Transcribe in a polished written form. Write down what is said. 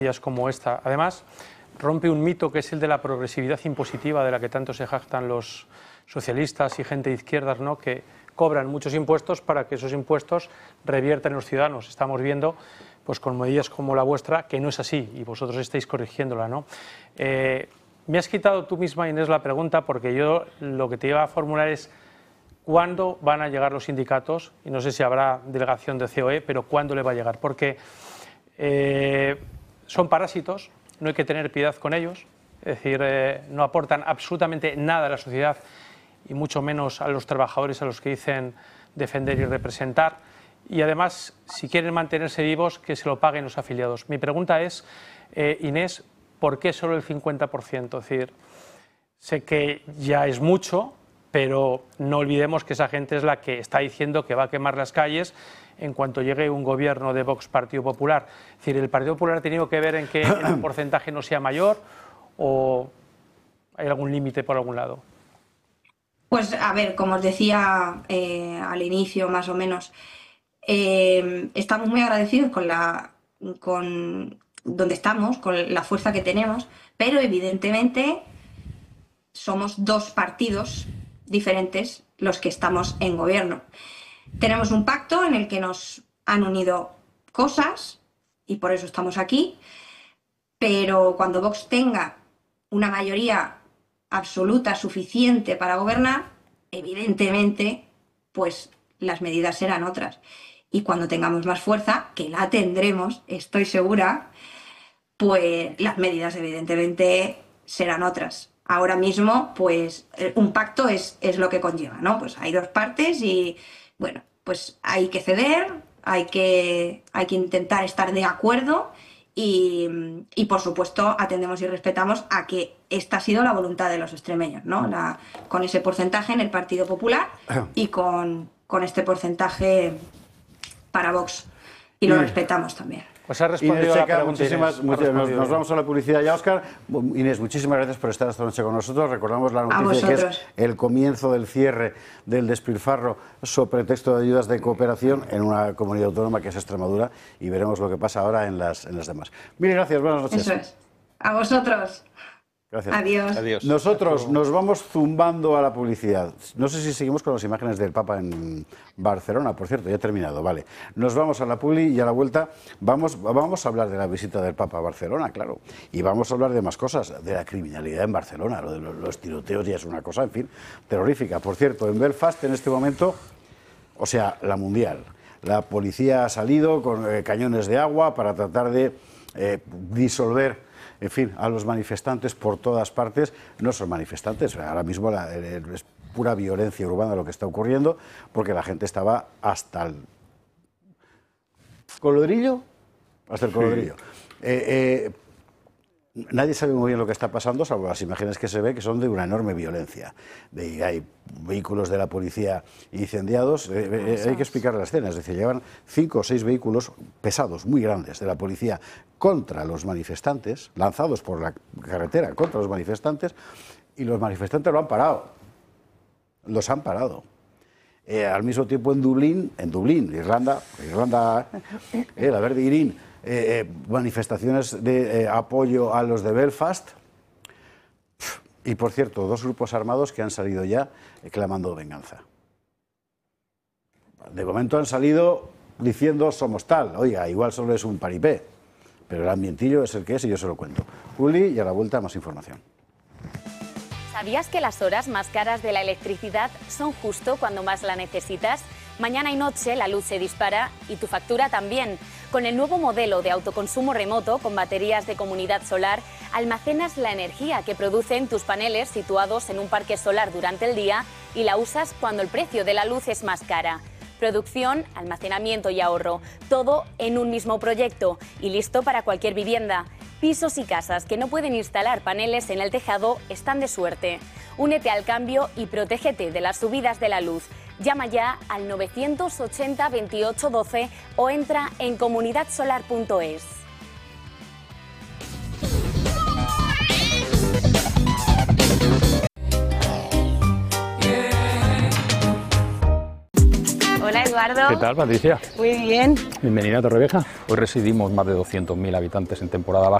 como esta. Además, rompe un mito que es el de la progresividad impositiva de la que tanto se jactan los socialistas y gente de izquierdas, ¿no?, que cobran muchos impuestos para que esos impuestos reviertan en los ciudadanos. Estamos viendo, pues, con medidas como la vuestra, que no es así y vosotros estáis corrigiéndola, ¿no? Me has quitado tú misma, Inés, la pregunta, porque yo lo que te iba a formular es ¿cuándo van a llegar los sindicatos? Y no sé si habrá delegación de COE, pero ¿cuándo le va a llegar? Porque son parásitos, no hay que tener piedad con ellos, es decir, no aportan absolutamente nada a la sociedad y mucho menos a los trabajadores a los que dicen defender y representar. Y además, si quieren mantenerse vivos, que se lo paguen los afiliados. Mi pregunta es, Inés, ¿por qué solo el 50%? Es decir, sé que ya es mucho, pero no olvidemos que esa gente es la que está diciendo que va a quemar las calles en cuanto llegue un gobierno de Vox Partido Popular. Es decir, ¿el Partido Popular ha tenido que ver en que el porcentaje no sea mayor o hay algún límite por algún lado? Pues a ver, como os decía al inicio más o menos, estamos muy agradecidos con donde estamos, con la fuerza que tenemos, pero evidentemente somos dos partidos diferentes los que estamos en gobierno. Tenemos un pacto en el que nos han unido cosas y por eso estamos aquí, pero cuando Vox tenga una mayoría absoluta suficiente para gobernar, evidentemente, pues las medidas serán otras. Y cuando tengamos más fuerza, que la tendremos, estoy segura, pues las medidas evidentemente serán otras. Ahora mismo, pues un pacto es lo que conlleva, ¿no? Pues hay dos partes y, bueno, pues hay que ceder, hay que intentar estar de acuerdo y por supuesto, atendemos y respetamos a que esta ha sido la voluntad de los extremeños, ¿no? Con ese porcentaje en el Partido Popular y con este porcentaje para Vox. Y lo respetamos también. Pues ha respondido Inés, a la pregunta. nos vamos a la publicidad ya, Óscar. Inés, muchísimas gracias por estar esta noche con nosotros. Recordamos la noticia que es el comienzo del cierre del despilfarro sobre pretexto de ayudas de cooperación en una comunidad autónoma que es Extremadura y veremos lo que pasa ahora en las demás. Mil gracias, buenas noches. Eso es. A vosotros. Gracias. Adiós. Adiós. Nosotros nos vamos zumbando a la publicidad. No sé si seguimos con las imágenes del Papa en Barcelona, por cierto, ya he terminado, vale. Nos vamos a la publi y a la vuelta vamos a hablar de la visita del Papa a Barcelona, claro. Y vamos a hablar de más cosas, de la criminalidad en Barcelona, lo de los tiroteos ya es una cosa, en fin, terrorífica. Por cierto, en Belfast en este momento, o sea, la mundial. La policía ha salido con cañones de agua para tratar de disolver, en fin, a los manifestantes por todas partes. No son manifestantes, ahora mismo es pura violencia urbana lo que está ocurriendo, porque la gente estaba hasta el colodrillo, hasta el colodrillo. Nadie sabe muy bien lo que está pasando, salvo las imágenes que se ve, que son de una enorme violencia. Hay vehículos de la policía incendiados. Hay que explicar la escena, es decir, llevan 5 o 6 vehículos pesados, muy grandes, de la policía contra los manifestantes, lanzados por la carretera contra los manifestantes, y los manifestantes lo han parado. Los han parado. Al mismo tiempo en Dublín, Irlanda, la Verde Irín, manifestaciones de apoyo a los de Belfast y, por cierto, 2 grupos armados que han salido ya clamando venganza. De momento han salido diciendo somos tal, oiga, igual solo es un paripé, pero el ambientillo es el que es y yo se lo cuento. Juli, y a la vuelta más información. ¿Sabías que las horas más caras de la electricidad son justo cuando más la necesitas? Mañana y noche la luz se dispara y tu factura también. Con el nuevo modelo de autoconsumo remoto con baterías de comunidad solar, almacenas la energía que producen tus paneles situados en un parque solar durante el día y la usas cuando el precio de la luz es más cara. Producción, almacenamiento y ahorro, todo en un mismo proyecto y listo para cualquier vivienda. Pisos y casas que no pueden instalar paneles en el tejado están de suerte. Únete al cambio y protégete de las subidas de la luz. Llama ya al 980 28 12 o entra en comunidadsolar.es. Hola, Eduardo. Eduardo. ¿Qué tal, Patricia? Muy bien. Bienvenida a Torrevieja. Hoy residimos más de 200.000 habitantes en temporada baja